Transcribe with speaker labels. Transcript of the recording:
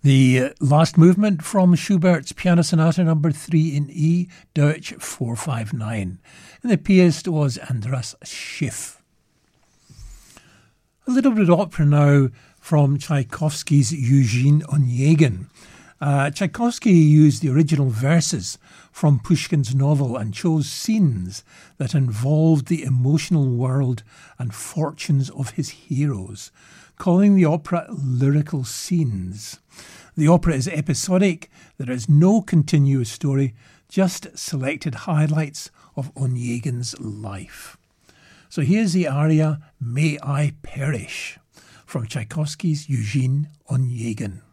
Speaker 1: The last movement from Schubert's Piano Sonata No. 3 in E, Deutsch 459. And the pianist was Andras Schiff. A little bit of opera now from Tchaikovsky's Eugene Onegin. Tchaikovsky used the original verses from Pushkin's novel and chose scenes that involved the emotional world and fortunes of his heroes, calling the opera lyrical scenes. The opera is episodic. There is no continuous story, just selected highlights of Onegin's life. So here's the aria May I Perish from Tchaikovsky's Eugene Onegin.